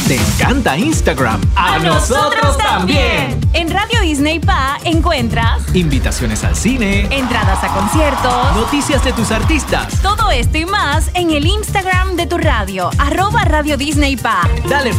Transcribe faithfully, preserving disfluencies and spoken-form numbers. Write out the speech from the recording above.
¿Te encanta Instagram? ¡A nosotros también! En Radio Disney Pa encuentras invitaciones al cine, entradas a conciertos, noticias de tus artistas. Todo esto y más en el Instagram de tu radio, arroba Radio Disney Pa. Dale